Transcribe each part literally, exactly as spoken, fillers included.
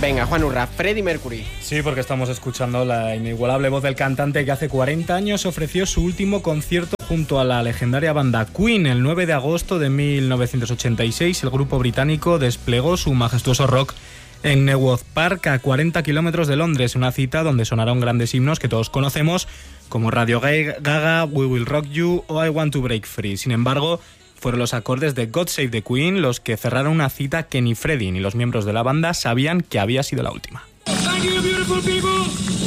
Venga, Juan Urra, Freddie Mercury. Sí, porque estamos escuchando la inigualable voz del cantante que hace cuarenta años ofreció su último concierto junto a la legendaria banda Queen. El nueve de agosto de mil novecientos ochenta y seis, el grupo británico desplegó su majestuoso rock en Networth Park, a cuarenta kilómetros de Londres, una cita donde sonaron grandes himnos que todos conocemos, como Radio Gaga, We Will Rock You o I Want to Break Free. Sin embargo, fueron los acordes de God Save the Queen los que cerraron una cita que ni Freddie ni los miembros de la banda sabían que había sido la última. Thank you, beautiful people.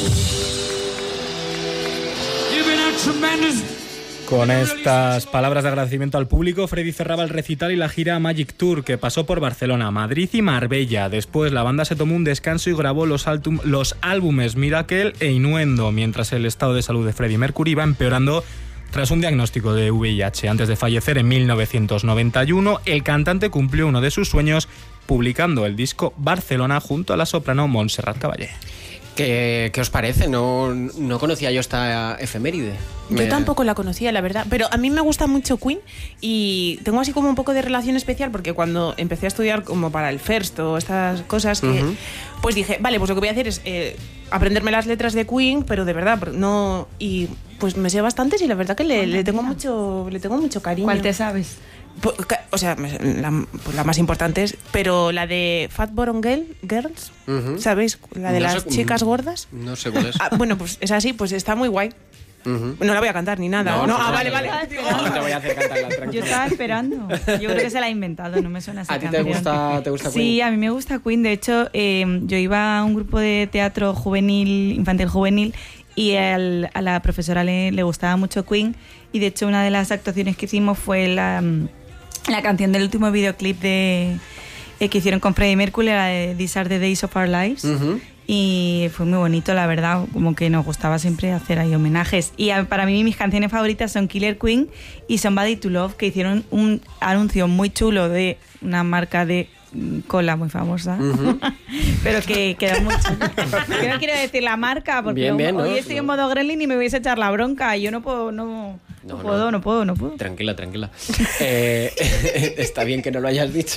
You've been a tremendous... Con estas palabras de agradecimiento al público, Freddie cerraba el recital y la gira Magic Tour, que pasó por Barcelona, Madrid y Marbella. Después, la banda se tomó un descanso y grabó los, altum- los álbumes Miracle e Innuendo, mientras el estado de salud de Freddie Mercury iba empeorando tras un diagnóstico de V I H. Antes de fallecer en mil novecientos noventa y uno, el cantante cumplió uno de sus sueños publicando el disco Barcelona junto a la soprano Montserrat Caballé. ¿Qué, ¿Qué os parece? No, no conocía yo esta efeméride. Yo Me... tampoco la conocía, la verdad. Pero a mí me gusta mucho Queen y tengo así como un poco de relación especial porque cuando empecé a estudiar como para el First o estas cosas, que, uh-huh. pues dije, vale, pues lo que voy a hacer es eh, aprenderme las letras de Queen, pero de verdad, no... Y pues me sé bastantes y la verdad que le, le, tengo, mucho, le tengo mucho cariño. ¿Cuál te sabes? O sea, la, pues la más importante es, pero la de Fat Bottom Girl, Girls, uh-huh. ¿sabéis? La de no las sé, chicas gordas. No sé cuál es. Ah, bueno, pues es así, pues está muy guay. Uh-huh. No la voy a cantar ni nada. No, no, no ah, vale, vale. No te voy a hacer cantarla, tranquila. Yo estaba esperando. Yo creo que se la ha inventado, no me suena esa ¿A ti canción. te gusta, te gusta Queen? Sí, a mí me gusta Queen. De hecho, eh, yo iba a un grupo de teatro juvenil, infantil juvenil, y el, a la profesora le, le gustaba mucho Queen. Y de hecho, una de las actuaciones que hicimos fue la... La canción del último videoclip de, eh, que hicieron con Freddie Mercury, la de These Are the Days of Our Lives. Uh-huh. Y fue muy bonito, la verdad, como que nos gustaba siempre hacer ahí homenajes. Y a, para mí mis canciones favoritas son Killer Queen y Somebody to Love, que hicieron un anuncio muy chulo de una marca de cola muy famosa, uh-huh. pero que quedó mucho. Yo no quiero decir la marca porque bien, bien, hoy ¿no? estoy no. en modo Gremlin y me vais a echar la bronca. Yo no puedo, no, no, no puedo, no. no puedo, no puedo. Tranquila, tranquila. eh, está bien que no lo hayas dicho.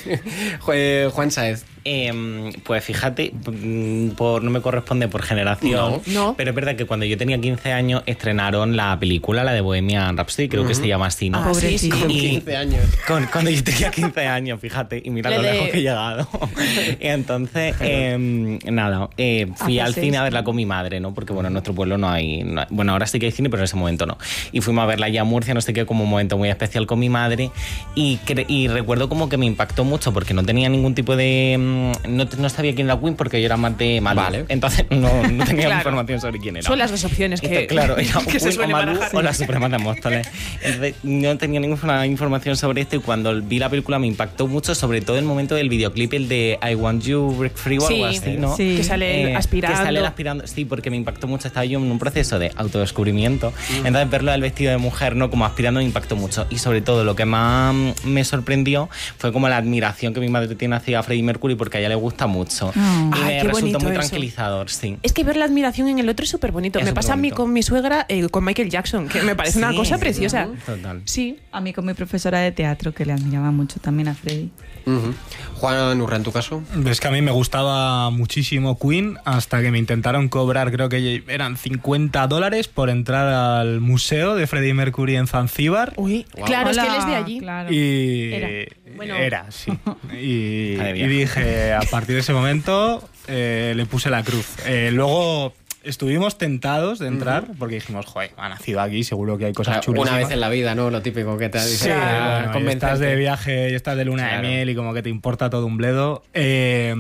Juan Sáez. Eh, pues fíjate, por, no me corresponde por generación, no, no. pero es verdad que cuando yo tenía quince años estrenaron la película, la de Bohemian Rhapsody, creo uh-huh. que se llama así, ¿no? Ah, sí, sí. Con quince años. Con, cuando yo tenía quince años, fíjate, y mira lo de... lejos que he llegado. Y entonces, eh, nada, eh, fui al cine a verla con mi madre, ¿no? Porque, bueno, en nuestro pueblo no hay, no hay... Bueno, ahora sí que hay cine, pero en ese momento no. Y fuimos a verla allá a Murcia, no sé qué, como un momento muy especial con mi madre. Y, cre- y recuerdo como que me impactó mucho porque no tenía ningún tipo de... No, no sabía quién era Queen porque yo era más de Malú. Vale. Entonces no, no tenía claro. información sobre quién era. Son las dos opciones que, Entonces, claro, era que se Queen o Malú o las Supremas de Móstoles. Entonces no tenía ninguna información sobre esto y cuando vi la película me impactó mucho, sobre todo el momento del videoclip, el de I Want You Break Free o sí, algo así, ¿no? Sí, que sale eh, aspirando. Que sale aspirando, sí, porque me impactó mucho. Estaba yo en un proceso de autodescubrimiento. Mm. Entonces verlo del vestido de mujer, ¿no? Como aspirando me impactó mucho. Y sobre todo lo que más me sorprendió fue como la admiración que mi madre tiene hacia Freddie Mercury porque a ella le gusta mucho. Mm. Y Ay, me resultó muy eso. tranquilizador, sí. Es que ver la admiración en el otro es súper bonito. Me pasa bonito. a mí con mi suegra, eh, con Michael Jackson, que me parece sí, una cosa preciosa. Uh-huh. Total. Sí. A mí con mi profesora de teatro, que le admiraba mucho también a Freddie. Uh-huh. Juan Urra, ¿en tu caso? Es que a mí me gustaba muchísimo Queen hasta que me intentaron cobrar, creo que eran cincuenta dólares por entrar al museo de Freddie Mercury en Zanzíbar. Uy, wow. Claro, Hola, es que él es de allí. Claro. Y era, bueno. era sí. Y, y dije, a partir de ese momento eh, le puse la cruz. Eh, luego... Estuvimos tentados de entrar uh-huh. porque dijimos, joder, ha nacido aquí, seguro que hay cosas chulas. Una vez en la vida, ¿no? Lo típico que te dice. Sí, ah, bueno, estás de viaje y estás de luna claro. de miel y como que te importa todo un bledo. Eh,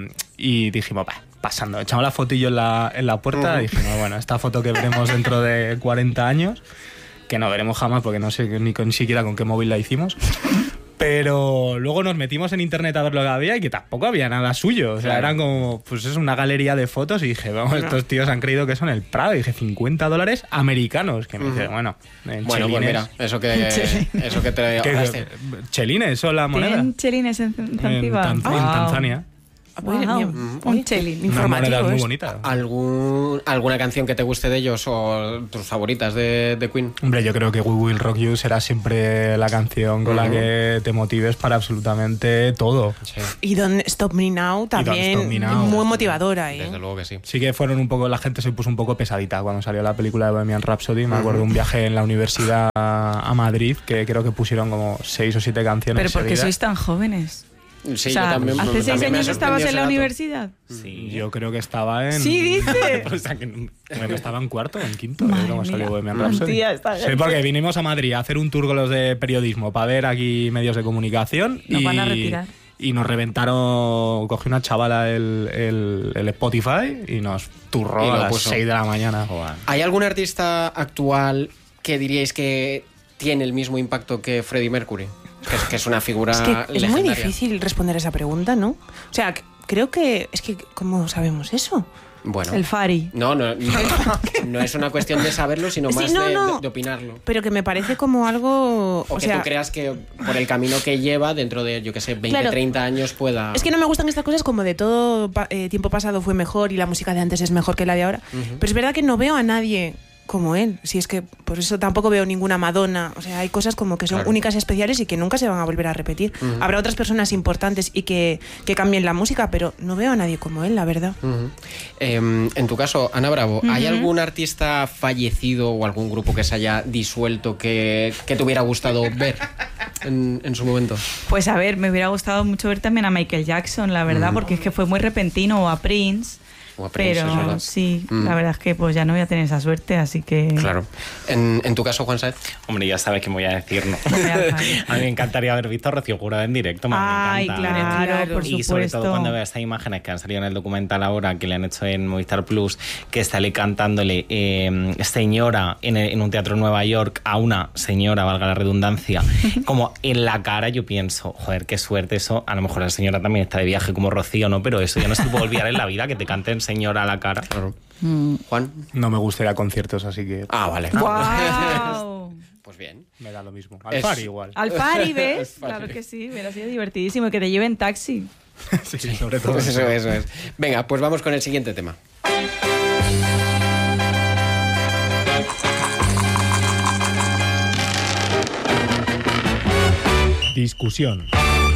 y dijimos, bah, pasando, echamos la fotillo en la, en la puerta uh-huh. y dijimos, bueno, esta foto que veremos dentro de cuarenta años, que no veremos jamás porque no sé ni, ni siquiera con qué móvil la hicimos. Pero luego nos metimos en internet a ver lo que había y que tampoco había nada suyo. O sea, claro. eran como, pues es una galería de fotos y dije, vamos, estos tíos han creído que son el Prado. Y dije, cincuenta dólares americanos. Que me uh-huh. dice, bueno, en bueno, chelines. Pues mira, eso que, eso que te ahorraste. ¿Chelines son la moneda? ¿Tienen chelines en Zanzíbar? En, Tanz- wow. en Tanzania. Wow. Wow. Un chelín. Una moneda muy es. bonita. ¿Algún, ¿Alguna canción que te guste de ellos o tus favoritas de, de Queen? Hombre, yo creo que We Will Rock You será siempre la canción con Uh-huh. la que te motives para absolutamente todo. Sí. Y Don't Stop Me Now también, Stop Me Now. muy motivadora. ¿eh? Desde luego que sí. Sí que fueron un poco, la gente se puso un poco pesadita cuando salió la película de Bohemian Rhapsody. Me acuerdo de un viaje en la universidad a Madrid que creo que pusieron como seis o siete canciones Pero porque seguidas. sois tan jóvenes. Sí, o sea, yo también. ¿hace seis también me ha años estabas sorprendido en la ese dato. universidad? Sí. Yo creo que estaba en... Sí, dice. O sea, que no- Bueno, estaba en cuarto, en quinto, Madre cuando salió mía. Bohemian Rhapsody. Tía, esta Sí, gente. porque vinimos a Madrid a hacer un tour con los de periodismo para ver aquí medios de comunicación. Nos y, van a retirar. Y nos reventaron, cogió una chavala el, el, el Spotify y nos turró Y lo a las puso. seis de la mañana. Joder. ¿Hay algún artista actual que diríais que tiene el mismo impacto que Freddie Mercury? Que es, que es una figura Es que es muy legendaria. difícil responder esa pregunta, ¿no? O sea, c- creo que... Es que, ¿cómo sabemos eso? Bueno. El Fari. No, no, no, no es una cuestión de saberlo, sino Sí, más no, de, no. de- de opinarlo. Pero que me parece como algo... O, O, que sea, tú creas que por el camino que lleva, dentro de, yo que sé, veinte, Claro. treinta años pueda... es que no me gustan estas cosas como de todo pa- eh, tiempo pasado fue mejor y la música de antes es mejor que la de ahora. Pero es verdad que no veo a nadie como él. Si es que por eso tampoco veo ninguna Madonna. O sea, hay cosas como que son Claro. únicas y especiales y que nunca se van a volver a repetir. Habrá otras personas importantes y que, que cambien la música, pero no veo a nadie como él, la verdad. Ujú. Em, en tu caso, Ana Bravo, ¿hay algún artista fallecido o algún grupo que se haya disuelto que, que te hubiera gustado ver en, en su momento? Pues a ver, me hubiera gustado mucho ver también a Michael Jackson, la verdad, porque es que fue muy repentino, o a Prince. O a Prince, es pero verdad. sí, Mm. la verdad es que pues ya no voy a tener esa suerte, así que... Claro. En, en tu caso, Juan Saez. Hombre, ya sabes que me voy a decir, ¿no? Voy a dejar. A mí me encantaría haber visto a Rocío Jurado en directo. Me Ay, encanta. claro, Claro. por Y supuesto. sobre todo cuando veo estas imágenes que han salido en el documental ahora, que le han hecho en Movistar Plus, que sale cantándole eh, señora en, el- en un teatro en Nueva York a una señora, valga la redundancia, como en la cara, yo pienso, joder, qué suerte eso. A lo mejor la señora también está de viaje como Rocío, ¿no? Pero eso ya no se puede olvidar en la vida, que te canten señora a la cara. Claro. Mm. Juan. No me gustaría conciertos, así que Ah, vale. ¡Guau! Pues bien. me da lo mismo. Es- Alfar igual. Alfari, ¿ves? Alfari. Claro que sí, hubiera sido divertidísimo. Que te lleven taxi. Sí, sobre todo. Pues eso, eso es. Venga, pues vamos con el siguiente tema. Discusión.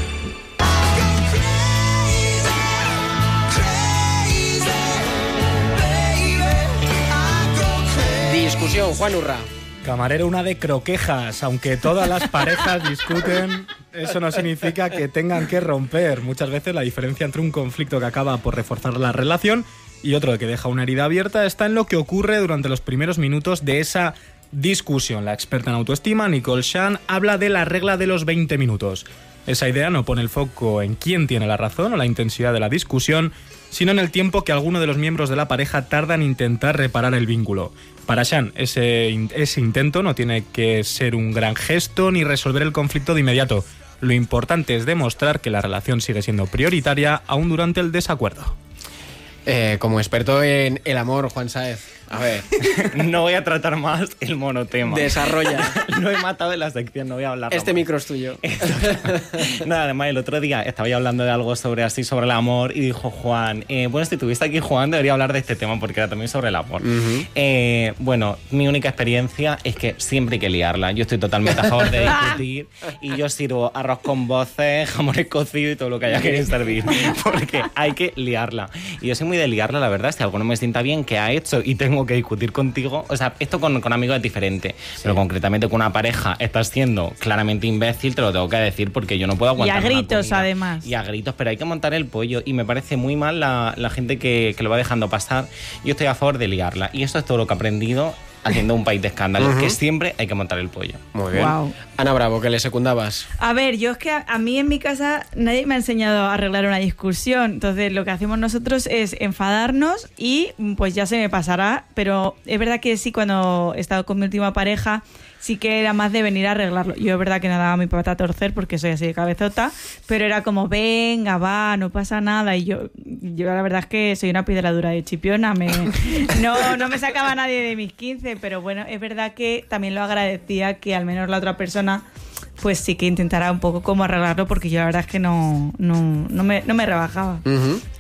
Discusión, Juan Urra. Camarero, una de croquejas. Aunque todas las parejas discuten, eso no significa que tengan que romper. Muchas veces la diferencia entre un conflicto que acaba por reforzar la relación y otro que deja una herida abierta está en lo que ocurre durante los primeros minutos de esa discusión. La experta en autoestima, Nicole Shan, habla de la regla de los veinte minutos. Esa idea no pone el foco en quién tiene la razón o la intensidad de la discusión, sino en el tiempo que alguno de los miembros de la pareja tarda en intentar reparar el vínculo. Para Shan, ese, in- ese intento no tiene que ser un gran gesto ni resolver el conflicto de inmediato. Lo importante es demostrar que la relación sigue siendo prioritaria aún durante el desacuerdo. Eh, como experto en el amor, Juan Saez. A ver, No voy a tratar más el monotema. desarrolla. Lo he matado en la sección, no voy a hablar. Este micro es tuyo. Nada, además el otro día estaba yo hablando de algo sobre así, sobre el amor, y dijo Juan, eh, bueno, si estuviste aquí, Juan, debería hablar de este tema porque era también sobre el amor. Ujú. Eh, bueno, mi única experiencia es que siempre hay que liarla. Yo estoy totalmente a favor de discutir y yo sirvo arroz con voces, jamón cocido y todo lo que haya que servir porque hay que liarla. Y yo soy muy de liarla, la verdad. Si algo no me sienta bien, ¿qué ha hecho? Y tengo que discutir contigo. O sea, esto con, con amigos es diferente, pero concretamente con una pareja estás siendo claramente imbécil, te lo tengo que decir porque yo no puedo Y a aguantar una gritos, comida. además. Y a gritos, pero hay que montar el pollo y me parece muy mal la, la gente que, que lo va dejando pasar. Yo estoy a favor de liarla y eso es todo lo que he aprendido haciendo un país de escándalos, que siempre hay que montar el pollo. Muy bien. Guau. Ana Bravo, que le secundabas. A ver, yo es que a, a mí en mi casa nadie me ha enseñado a arreglar una discusión. Entonces lo que hacemos nosotros es enfadarnos y pues ya se me pasará. Pero es verdad que sí, cuando he estado con mi última pareja, sí que era más de venir a arreglarlo. Yo es verdad que no daba mi pata a torcer porque soy así de cabezota, pero era como, venga, va, no pasa nada. Y yo, yo la verdad es que soy una piedra dura de chipiona. Me, no, no me sacaba nadie de mis quince, pero bueno, es verdad que también lo agradecía que al menos la otra persona pues sí que intentara un poco cómo arreglarlo porque yo la verdad es que no, no, no, me, no me rebajaba. Ujú.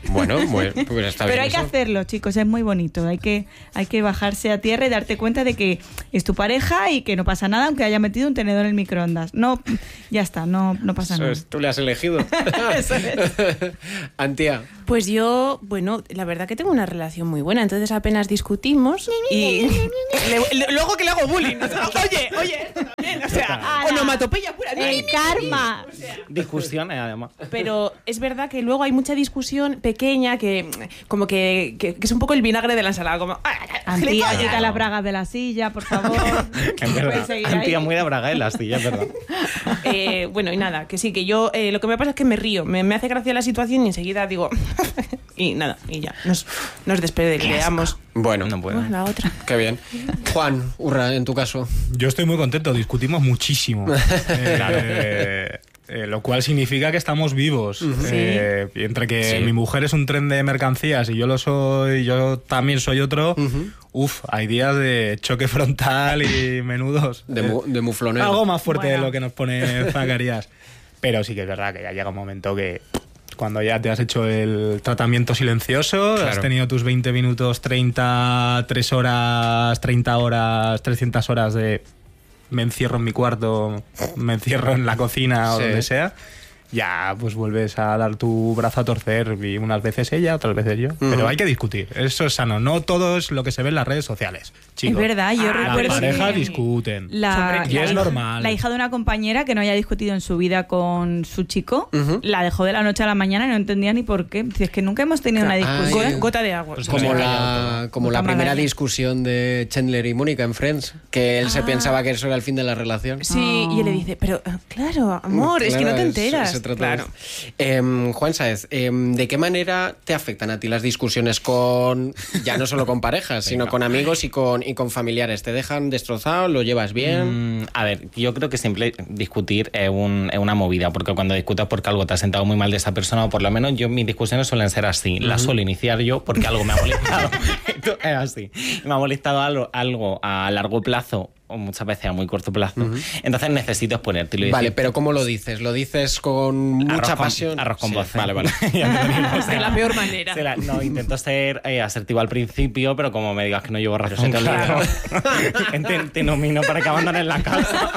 Bueno, pues, pues está bien. Pero hay eso. que hacerlo, chicos, es muy bonito. Hay que, hay que bajarse a tierra y darte cuenta de que es tu pareja y que no pasa nada aunque haya metido un tenedor en el microondas. No, ya está, no, no pasa Eso nada. es, tú le has elegido. Eso es. Antía. Pues yo, bueno, la verdad que tengo una relación muy buena, entonces apenas discutimos y le- le- luego que le hago bullying. O sea, oye, oye, esto también, o sea, onomatopeya pura. ¡El karma! Discusiones, además. Pero es verdad que luego hay mucha discusión pequeña que como que, que, que es un poco el vinagre de la ensalada, como Antía, gilipollas. quita las bragas de la silla, por favor. Es Puedes verdad. seguir ahí. Antía muy de braga en la silla, es verdad. Eh, bueno, y nada, que sí, que yo eh, lo que me pasa es que me río, me, me hace gracia la situación y enseguida digo y nada, y ya, nos, nos despedimos. Bueno, No puedo. La otra. qué bien. Juan, Urra, en tu caso. Yo estoy muy contento, discutimos muchísimo. Eh, eh, lo cual significa que estamos vivos. Eh, entre que Sí. mi mujer es un tren de mercancías y yo lo soy, yo también soy otro. Uf, hay días de choque frontal y menudos. De, Eh, mu- de muflonero. Algo más fuerte Bueno. de lo que nos pone Zacarías. Pero sí que es verdad que ya llega un momento que cuando ya te has hecho el tratamiento silencioso, Claro. has tenido tus veinte minutos, treinta, tres horas, treinta horas, trescientas horas de me encierro en mi cuarto, me encierro en la cocina o Sí. donde sea, ya pues vuelves a dar tu brazo a torcer y unas veces ella, otras veces yo. Pero hay que discutir, eso es sano, no todo es lo que se ve en las redes sociales. Chicos. Es verdad, yo Las recuerdo parejas que discuten. La, y la es hija- normal. La hija de una compañera que no haya discutido en su vida con su chico, la dejó de la noche a la mañana y no entendía ni por qué. Dice, es que nunca hemos tenido una Ay. discusión. Gota, gota de agua. Pues Como Sí. la, como la Puta primera madre. discusión de Chandler y Mónica en Friends, que él se pensaba que eso era el fin de la relación. Sí, y él le dice, pero eh, claro, amor, es que no Claro, te es- enteras. se trata Claro. de eso. Em, Juan Sáez, em, ¿de qué manera te afectan a ti las discusiones con, ya no solo con parejas, sino con amigos y con, y con familiares? ¿Te dejan destrozado? ¿Lo llevas bien? Mm, a ver, yo creo que siempre discutir es, un- es una movida, porque cuando discutas porque algo te ha sentado muy mal de esa persona, o por lo menos yo mis discusiones suelen ser así. Las suelo iniciar yo porque algo me ha molestado. Esto es así. Me ha molestado algo, algo a largo plazo o muchas veces a muy corto plazo. Entonces necesito exponértelo. y Vale, decir, pero ¿cómo lo dices? ¿Lo dices con mucha arroz con- pasión? Arroz con Sí, voz. Vale, vale. Ya te lo digo, o sea, De la peor manera. será- no, intento ser eh, asertivo al principio, pero como me digas que no llevo razón, claro. te, te nomino para que abandones la casa.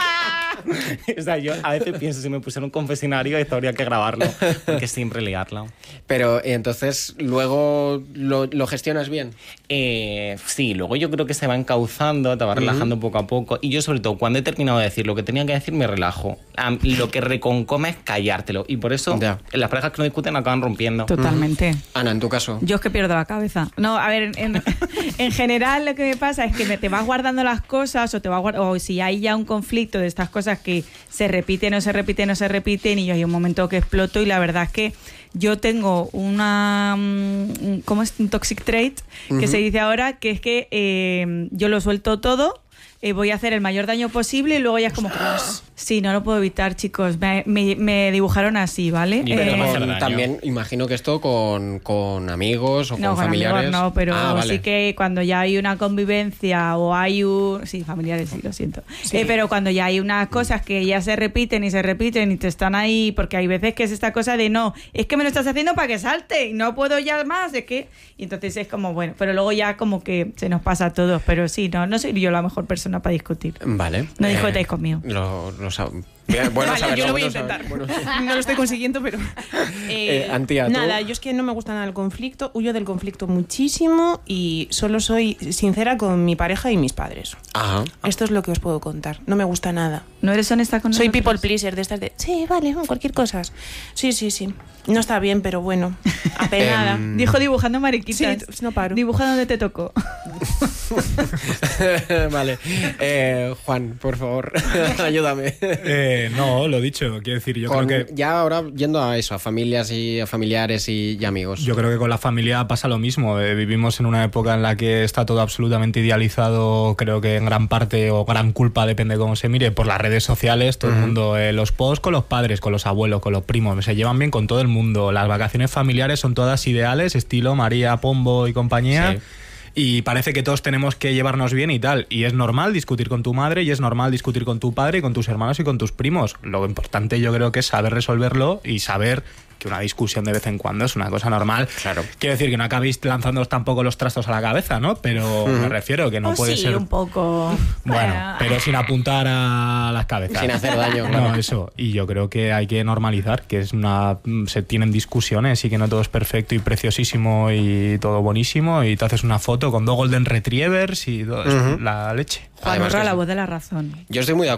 O sea, yo a veces pienso, si me pusiera un confesionario, esto habría que grabarlo, porque siempre liarla. Pero eh, entonces, ¿luego lo, lo gestionas bien? Eh, sí, luego yo creo que se va encauzando, te va relajando poco a poco. Y yo, sobre todo, cuando he terminado de decir lo que tenía que decir, me relajo. Am- lo que reconcome es callártelo. Y por eso, Ya. las parejas que no discuten acaban rompiendo. Totalmente. Ana, en tu caso. Yo es que pierdo la cabeza. No, a ver, en, en general lo que me pasa es que me, te vas guardando las cosas o te vas guard- o si hay ya un conflicto de estas cosas que se repiten, no se repiten, no se repiten y yo hay un momento que exploto y la verdad es que yo tengo una, mm, ¿cómo es? Un toxic trait que se dice ahora, que es que eh, yo lo suelto todo, eh, voy a hacer el mayor daño posible y luego ya es como, sí, no lo puedo evitar, chicos, me, me- me dibujaron así, ¿vale? Y pero Eh, no hacer Con- daño. también imagino que esto con, con amigos o No, con con familiares. amigos no, pero Ah, vale. sí que cuando ya hay una convivencia o hay un... Sí, familiares sí, lo siento. Eh, pero cuando ya hay unas cosas que ya se repiten y se repiten y te están ahí, porque hay veces que es esta cosa de no, es que me lo estás haciendo para que salte y no puedo ya más, es que... Y entonces es como, bueno, pero luego ya como que se nos pasa a todos, pero sí, no, no soy yo la mejor persona para discutir. Vale. No Eh, discutáis conmigo. Lo, lo sab- Bien, bueno Vale, saberlo, yo lo voy a bueno intentar. saber- bueno. No lo estoy consiguiendo, pero... Eh, Antía, ¿tú? nada, yo es que no me gusta nada el conflicto, huyo del conflicto muchísimo y solo soy sincera con mi pareja y mis padres. Ajá. Esto es lo que os puedo contar. No me gusta nada. ¿No eres honesta con Soy nosotros? people pleaser de estas de... Sí, vale, mm, cualquier cosa. Sí, sí, sí. No está bien, pero bueno. Apenada. Em, Dijo dibujando mariquitas. Sí, no paro. Dibuja donde te tocó. Vale. Eh, Juan, por favor, ayúdame. Eh, no, lo dicho, quiero decir, yo Con- creo que Ya ahora yendo a eso, a familias y a familiares y, y amigos. yo creo que con la familia pasa lo mismo. Eh, vivimos en una época en la que está todo absolutamente idealizado, creo que en gran parte o gran culpa, depende de cómo se mire, por las redes sociales. Todo el mundo, eh, los posts con los padres, con los abuelos, con los primos, se llevan bien con todo el mundo. Las vacaciones familiares son todas ideales, estilo María Pombo y compañía. Sí. Y parece que todos tenemos que llevarnos bien y tal. Y es normal discutir con tu madre y es normal discutir con tu padre y con tus hermanos y con tus primos. Lo importante yo creo que es saber resolverlo y saber que una discusión de vez en cuando es una cosa normal. Claro. Quiero decir que no acabéis lanzándoos tampoco los trastos a la cabeza, ¿no? Pero uh-huh. me refiero que no pues puede sí, ser... un poco. Bueno, pero sin apuntar a las cabezas. Sin hacer daño, claro. No, eso. Y yo creo que hay que normalizar que es una se tienen discusiones y que no todo es perfecto y preciosísimo y todo buenísimo y te haces una foto con dos golden retrievers y todo, uh-huh. la leche. Juan, la voz de la razón. Yo estoy muy de